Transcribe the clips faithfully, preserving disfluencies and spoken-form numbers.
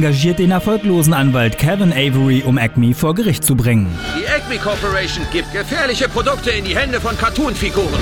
engagiert den erfolglosen Anwalt Kevin Avery, um Acme vor Gericht zu bringen. Die Acme Corporation gibt gefährliche Produkte in die Hände von Cartoon-Figuren.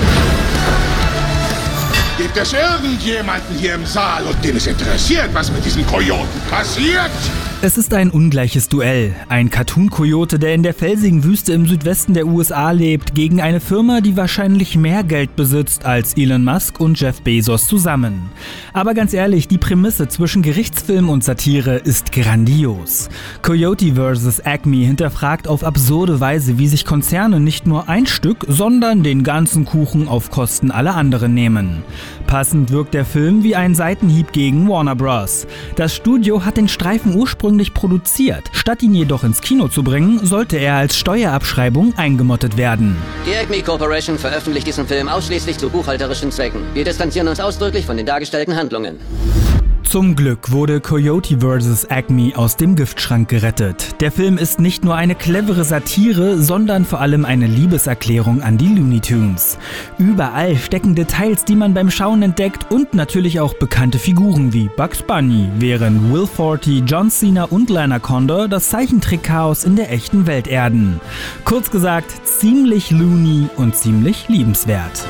Gibt es irgendjemanden hier im Saal, und den es interessiert, was mit diesen Kojoten passiert? Es ist ein ungleiches Duell. Ein Cartoon-Kojote, der in der felsigen Wüste im Südwesten der U S A lebt, gegen eine Firma, die wahrscheinlich mehr Geld besitzt als Elon Musk und Jeff Bezos zusammen. Aber ganz ehrlich, die Prämisse zwischen Gerichtsfilm und Satire ist grandios. Coyote versus. Acme hinterfragt auf absurde Weise, wie sich Konzerne nicht nur ein Stück, sondern den ganzen Kuchen auf Kosten aller anderen nehmen. Passend wirkt der Film wie ein Seitenhieb gegen Warner Bros. Das Studio hat den Streifen ursprünglich produziert. Statt ihn jedoch ins Kino zu bringen, sollte er als Steuerabschreibung eingemottet werden. Die Acme Corporation veröffentlicht diesen Film ausschließlich zu buchhalterischen Zwecken. Wir distanzieren uns ausdrücklich von den dargestellten Handlungen. Zum Glück wurde Coyote versus. Acme aus dem Giftschrank gerettet. Der Film ist nicht nur eine clevere Satire, sondern vor allem eine Liebeserklärung an die Looney Tunes. Überall stecken Details, die man beim Schauen entdeckt, und natürlich auch bekannte Figuren wie Bugs Bunny, während Will Forte, John Cena und Lana Condor das Zeichentrick-Chaos in der echten Welt erden. Kurz gesagt, ziemlich loony und ziemlich liebenswert.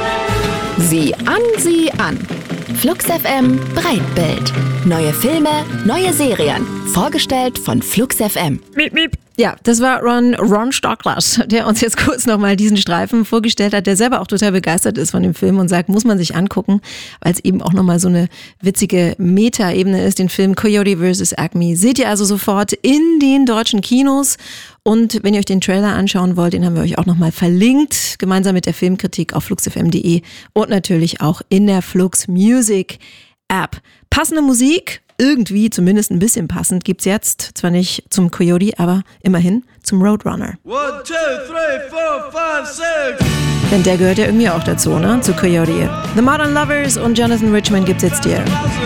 Sieh an, sieh an. Flux F M Breitbild. Neue Filme, neue Serien. Vorgestellt von Flux F M. Miep, miep. Ja, das war Ron, Ron Stocklas, der uns jetzt kurz nochmal diesen Streifen vorgestellt hat, der selber auch total begeistert ist von dem Film und sagt, muss man sich angucken, weil es eben auch nochmal so eine witzige Meta-Ebene ist. Den Film Coyote versus. Acme seht ihr also sofort in den deutschen Kinos. Und wenn ihr euch den Trailer anschauen wollt, den haben wir euch auch nochmal verlinkt, gemeinsam mit der Filmkritik auf flux f m punkt de und natürlich auch in der Flux Music App. Passende Musik, irgendwie zumindest ein bisschen passend, gibt's jetzt, zwar nicht zum Coyote, aber immerhin zum Roadrunner. One, two, three, four, five, six. Denn der gehört ja irgendwie auch dazu, ne? Zu Coyote. The Modern Lovers und Jonathan Richman gibt's jetzt hier.